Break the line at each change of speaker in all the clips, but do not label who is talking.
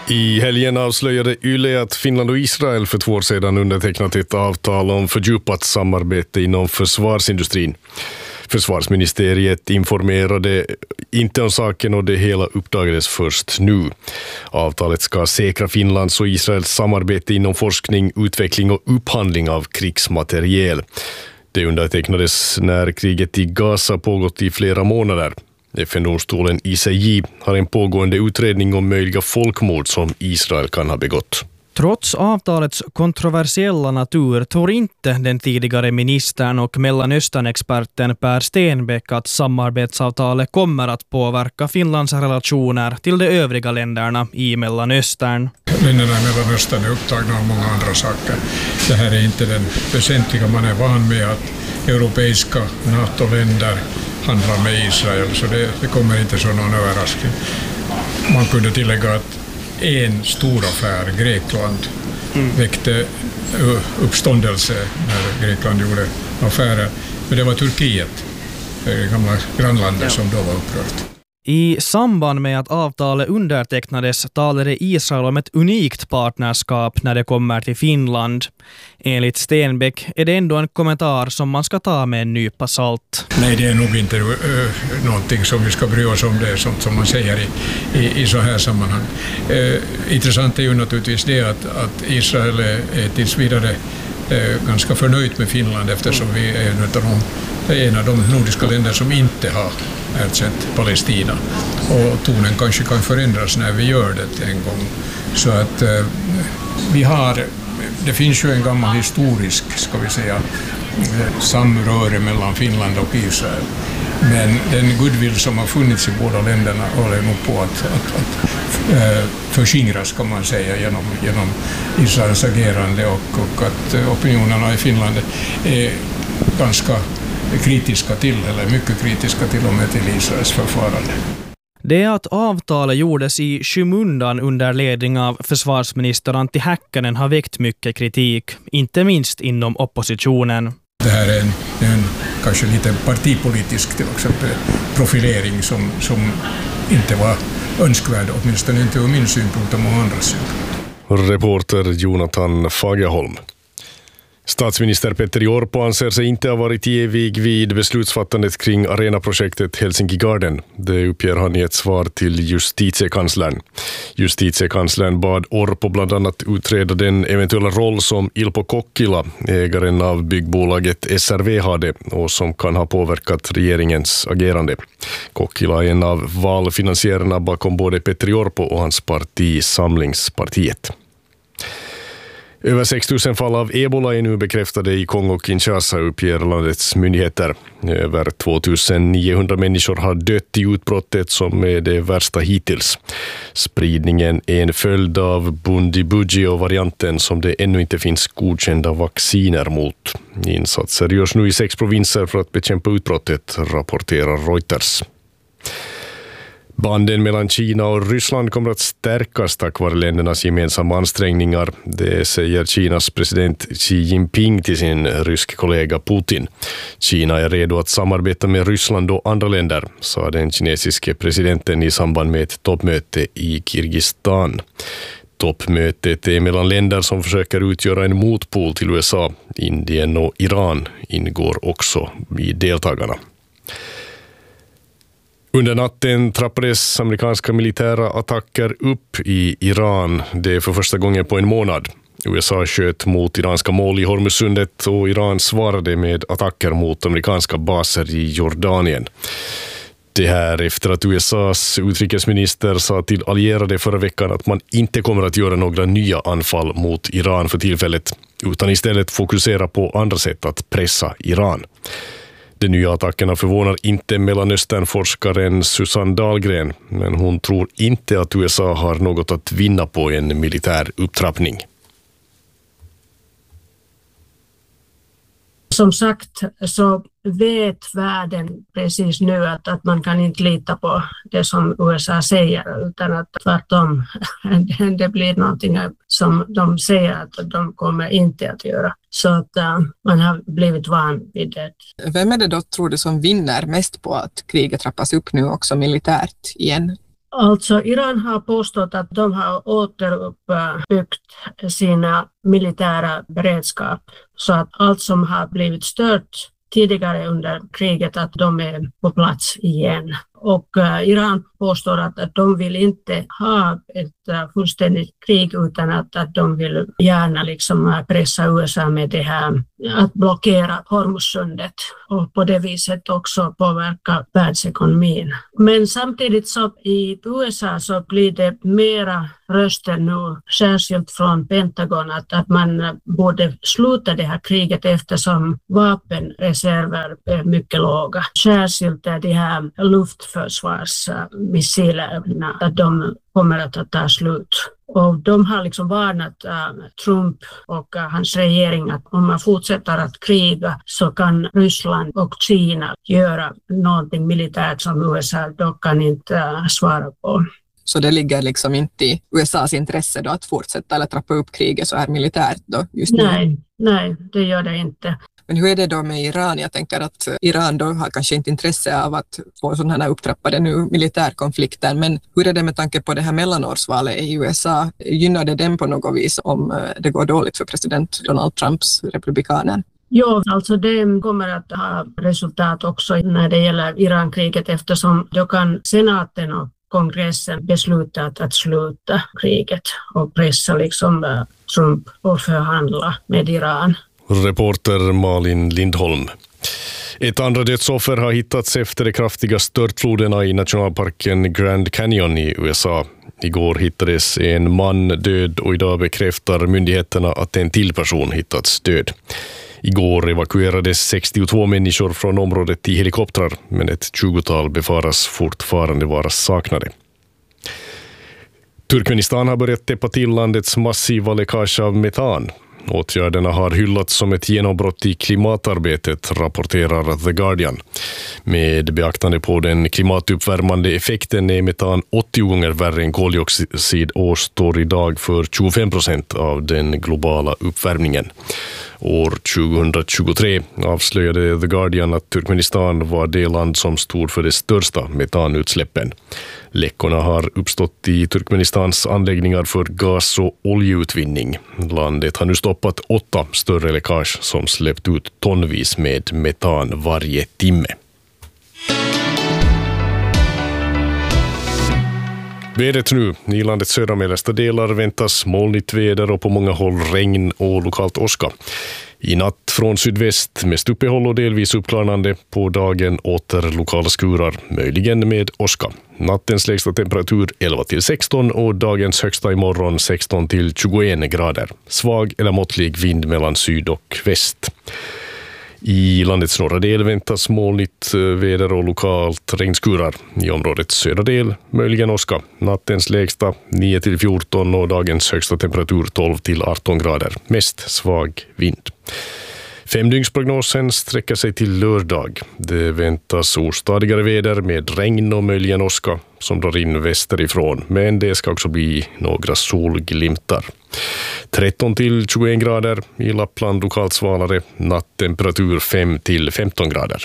I helgen avslöjade YLE att Finland och Israel för 2 år sedan undertecknat ett avtal om fördjupat samarbete inom försvarsindustrin. Försvarsministeriet informerade inte om saken och det hela uppdagades först nu. Avtalet ska säkra Finlands och Israels samarbete inom forskning, utveckling och upphandling av krigsmateriel. Det undertecknades när kriget i Gaza pågått i flera månader. FN-domstolen ICJ har en pågående utredning om möjliga folkmord som Israel kan ha begått.
Trots avtalets kontroversiella natur tror inte den tidigare ministern och Mellanöstern-experten Per Stenbeck att samarbetsavtalet kommer att påverka Finlands relationer till de övriga länderna i Mellanöstern.
Länderna i Mellanöstern är upptagna av många andra saker. Det här är inte den väsentliga. Man är van med att europeiska NATO-länder handlar med Israel, så det kommer inte som någon överraskning. Man kunde tillägga att en stor affär, Grekland, väckte uppståndelse när Grekland gjorde affärer. Men det var Turkiet, det gamla grannlandet, som då var upprört.
I samband med att avtalet undertecknades talade Israel om ett unikt partnerskap när det kommer till Finland. Enligt Stenbeck är det ändå en kommentar som man ska ta med en nypa salt.
Nej, det är nog inte någonting som vi ska bry oss om, det är sånt som man säger i så här sammanhang. Intressant är ju naturligtvis det att Israel är tills vidare ganska förnöjt med Finland, eftersom vi är en av de nordiska länder som inte har erkänt Palestina. Och tonen kanske kan förändras när vi gör det en gång. Så att det finns ju en gammal historisk, ska vi säga, samröre mellan Finland och Israel. Men den goodwill som har funnits i båda länderna håller nog på att förskingras, kan man säga, genom Israels agerande, och att opinionerna i Finland är ganska kritiska till, eller mycket kritiska till och med till Israels förfarande.
Det att avtalet gjordes i skymundan under ledning av försvarsminister Antti Häkkänen har väckt mycket kritik, inte minst inom oppositionen.
Det här är en kanske lite partipolitisk till exempel profilering som inte var önskvärd, åtminstone inte ur min synpunkt och många andra synpunkt.
Reporter Jonathan Fagerholm. Statsminister Petteri Orpo anser sig inte ha varit evig vid beslutsfattandet kring arenaprojektet Helsinki Garden. Det uppger han i ett svar till justitiekanslern. Justitiekanslern bad Orpo bland annat utreda den eventuella roll som Ilpo Kokkila, ägaren av byggbolaget SRV, hade och som kan ha påverkat regeringens agerande. Kokkila är en av valfinansiärerna bakom både Petteri Orpo och hans parti Samlingspartiet. Över 6 000 fall av ebola är nu bekräftade i Kongo-Kinshasa, uppger landets myndigheter. Över 2900 människor har dött i utbrottet, som är det värsta hittills. Spridningen är en följd av Bundibugyo-varianten som det ännu inte finns godkända vacciner mot. Insatser görs nu i 6 provinser för att bekämpa utbrottet, rapporterar Reuters. Banden mellan Kina och Ryssland kommer att stärkas tack vare ländernas gemensamma ansträngningar. Det säger Kinas president Xi Jinping till sin ryske kollega Putin. Kina är redo att samarbeta med Ryssland och andra länder, sa den kinesiske presidenten i samband med ett toppmöte i Kirgistan. Toppmötet är mellan länder som försöker utgöra en motpol till USA. Indien och Iran ingår också i deltagarna. Under natten trappades amerikanska militära attacker upp i Iran. Det är för första gången på en månad. USA sköt mot iranska mål i Hormuzsundet och Iran svarade med attacker mot amerikanska baser i Jordanien. Det här efter att USAs utrikesminister sa till allierade förra veckan att man inte kommer att göra några nya anfall mot Iran för tillfället, utan istället fokusera på andra sätt att pressa Iran. De nya attackerna förvånar inte Mellanösternforskaren Susanne Dahlgren, men hon tror inte att USA har något att vinna på en militär upptrappning.
Som sagt så vet världen precis nu att man kan inte lita på det som USA säger, utan att tvärtom det blir någonting som de säger att de kommer inte att göra. Så att man har blivit van vid det.
Vem är det då, tror du, som vinner mest på att kriget trappas upp nu också militärt igen?
Alltså Iran har påstått att de har återuppbyggt sina militära beredskap så att allt som har blivit stört tidigare under kriget att de är på plats igen. Och Iran påstår att de vill inte ha ett fullständigt krig utan att de vill gärna liksom pressa USA med det här att blockera Hormuzsundet och på det viset också påverka världsekonomin. Men samtidigt så i USA så blir det mera röster nu, särskilt från Pentagon, att man borde sluta det här kriget eftersom vapenreserver är mycket låga. Särskilt de här luftförsvarsmissilerna, att de kommer att ta slut. Och de har liksom varnat Trump och hans regering att om man fortsätter att kriga så kan Ryssland och Kina göra någonting militärt som USA då kan inte svara på.
Så det ligger liksom inte i USAs intresse då att fortsätta eller trappa upp kriget så här militärt då just nu?
Nej, det gör det inte.
Men hur är det då med Iran? Jag tänker att Iran då har kanske inte intresse av att få sådana här upptrappade nu militärkonflikter. Men hur är det med tanke på det här mellanårsvalet i USA? Gynnar det den på något vis om det går dåligt för president Donald Trumps republikaner?
Ja, alltså det kommer att ha resultat också när det gäller Irankriget eftersom då kan senaten och kongressen beslutat att sluta kriget och pressa liksom Trump och förhandla med Iran.
Reporter Malin Lindholm. Ett andra dödsoffer har hittats efter de kraftiga störtfloderna i nationalparken Grand Canyon i USA. Igår hittades en man död och idag bekräftar myndigheterna att en till person hittats död. Igår evakuerades 62 människor från området i helikoptrar, men ett 20-tal befaras fortfarande vara saknade. Turkmenistan har börjat täppa till landets massiva läckage av metan. Åtgärderna har hyllats som ett genombrott i klimatarbetet, rapporterar The Guardian. Med beaktande på den klimatuppvärmande effekten är metan 80 gånger värre än koldioxid och står idag för 25% av den globala uppvärmningen. År 2023 avslöjade The Guardian att Turkmenistan var det land som stod för de största metanutsläppen. Läckorna har uppstått i Turkmenistans anläggningar för gas- och oljeutvinning. Landet har nu stoppat 8 större läckage som släppt ut tonvis med metan varje timme. Vädret nu. I landets södra mellersta delar väntas molnigt väder och på många håll regn och lokalt åska. I natt från sydväst mest uppehåll och delvis uppklarnande, på dagen åter lokala skurar, möjligen med åska. Nattens lägsta temperatur 11-16 och dagens högsta imorgon 16-21 grader. Svag eller måttlig vind mellan syd och väst. I landets norra del väntas molnigt väder och lokalt regnskurar. I områdets södra del möjligen åska. Nattens lägsta 9-14 och dagens högsta temperatur 12-18 grader. Mest svag vind. 5-dygnsprognosen sträcker sig till lördag. Det väntas ostadigare väder med regn och möjligen åska som drar in västerifrån, men det ska också bli några solglimtar. 13-21 grader, i Lappland lokalt svalare, nattemperatur 5-15 grader.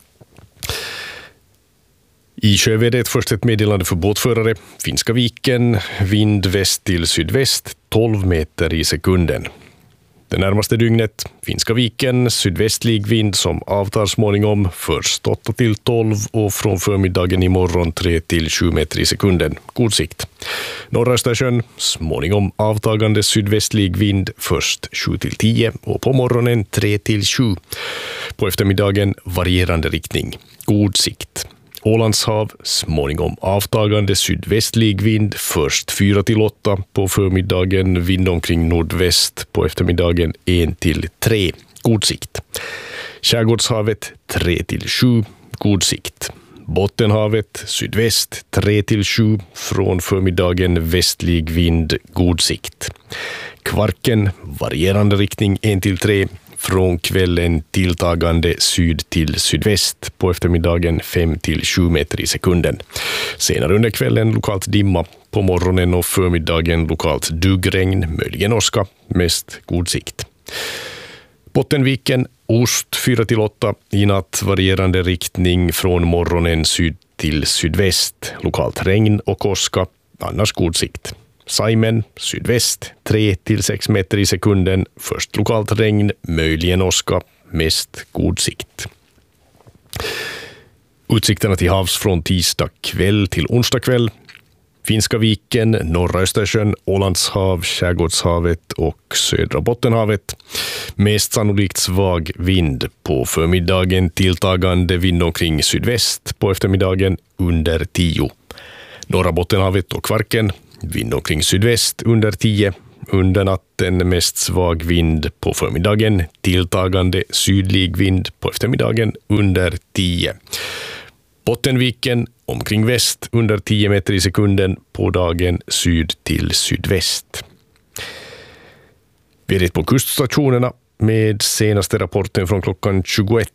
I sjövädret först ett meddelande för båtförare. Finska viken, vind väst till sydväst, 12 meter i sekunden. Det närmaste dygnet, Finska viken, sydvästlig vind som avtar småningom, först 8-12 och från förmiddagen imorgon 3-7 meter i sekunden. God sikt. Norra Östersjön, småningom avtagande sydvästlig vind, först 7-10 och på morgonen 3-7. På eftermiddagen varierande riktning. God sikt. Ålandshav, småningom avtagande sydvästlig vind, först 4-8, på förmiddagen vind omkring nordväst, på eftermiddagen 1-3, god sikt. Skärgårdshavet 3-7, god sikt. Bottenhavet, sydväst 3-7, från förmiddagen västlig vind, god sikt. Kvarken, varierande riktning 1-3, från kvällen tilltagande syd till sydväst, på eftermiddagen 5-7 meter i sekunden. Senare under kvällen lokalt dimma, på morgonen och förmiddagen lokalt duggregn, möjligen åska, mest god sikt. Bottenviken, ost 4-8, i natt varierande riktning från morgonen syd till sydväst, lokalt regn och åska, annars god sikt. Saimen, sydväst, 3-6 meter i sekunden, först lokalt regn, möjligen åska, mest god sikt. Utsikterna till havs från tisdag kväll till onsdag kväll. Finska viken, norra Östersjön, Ålandshav, Skärgårdshavet och södra Bottenhavet. Mest sannolikt svag vind på förmiddagen, tilltagande vind omkring sydväst på eftermiddagen under 10. Norra Bottenhavet och Kvarken, vind omkring sydväst under 10. Under natten mest svag vind på förmiddagen, tilltagande sydlig vind på eftermiddagen under 10. Bottenviken omkring väst under 10 meter i sekunden, på dagen syd till sydväst. Vi är på kuststationerna med senaste rapporten från klockan 21.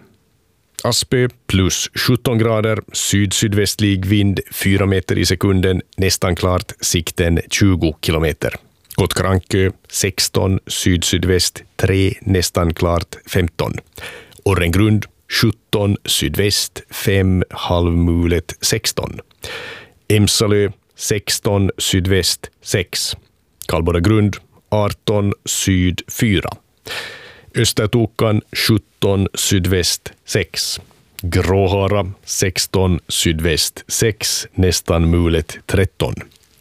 Aspö plus 17 grader, syd-sydvästlig vind 4 meter i sekunden, nästan klart, sikten 20 kilometer. Gotkrankö 16, syd-sydväst 3, nästan klart 15. Orrengrund 17, sydväst 5, halvmulet 16. Emsalö 16, sydväst 6. Kallbordagrund 18, syd 4. Östertokan 17, sydväst 6. Gråhara 16, sydväst 6, nästan mulet 13.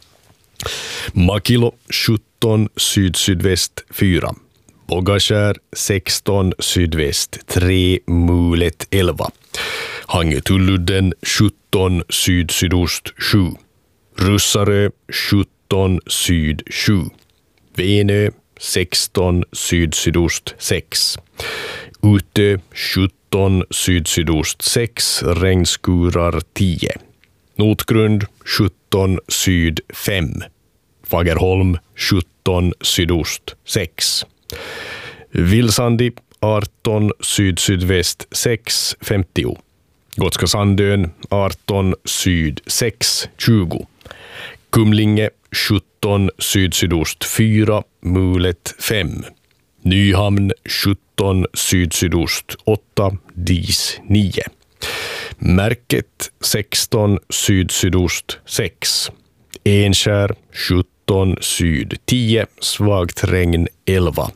Makilo 17, syd-sydväst 4. Bogaskär 16, sydväst 3, mulet 11. Hangötulludden 17, syd-sydost 7. Russarö 17, syd 7. Venö 16, syd-sydost 6. Utö 17, syd-sydost 6, regnskurar 10. Notgrund 17, syd 5. Fagerholm 17, sydost 6. Vilsandi 18, syd-sydväst 6, 50. Gotska Sandön 18, syd 6, 20. Kumlinge 17, syd-sydost 4, mulet 5. Nyhamn 17, syd-sydost 8, dis 9. Märket 16, syd-sydost 6. Enskär 17, syd 10, svagt regn 11.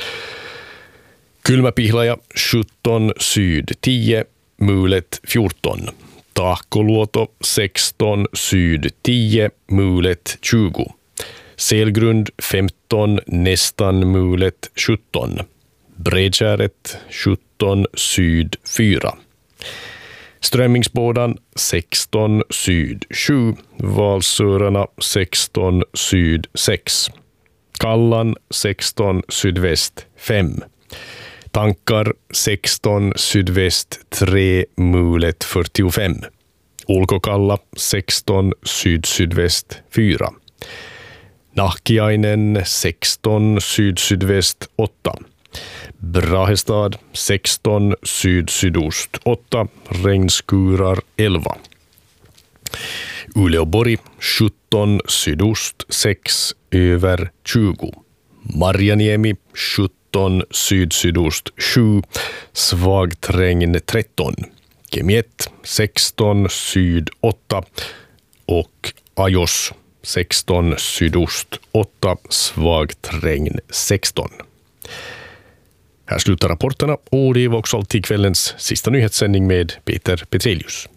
Kylmäpihlaja 17, syd 10, mulet 14. Tahkoluoto 16, syd 10, mulet 20. Selgrund 15, nästan mulet 17. Bredkäret 17, syd 4. Strömmingsbådan 16, syd 7. Valsörarna 16, syd 6. Kallan 16, sydväst 5. Tankar 16, sydväst 3, mulet 45. Ulkokalla 16, syd-sydväst 4. Nahkiainen 16, syd-sydväst 8. Brahestad 16, syd-sydost 8, regnskurar 11. Uleåborg 17, sydost 6, över 20. Marjaniemi 17, syd-sydost 7, svagt regn 13. Kemiet 16, syd 8 och Ajos 16, sydost 8, svagt regn 16. Här slutar rapporterna och det var också alltid kvällens sista nyhetssändning med Peter Petrelius.